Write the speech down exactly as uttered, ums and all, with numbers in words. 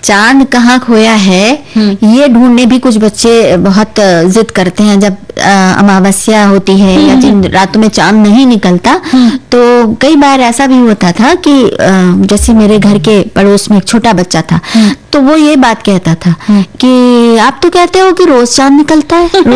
चांद कहाँ खोया है ये ढूंढने भी कुछ बच्चे बहुत जिद करते हैं। जब अमावस्या होती है या जिन रातों में चांद नहीं निकलता, तो कई बार ऐसा भी होता था कि जैसे मेरे घर के पड़ोस में एक छोटा बच्चा था, तो वो ये बात कहता था कि आप तो कहते हो कि रोज चांद निकलता है।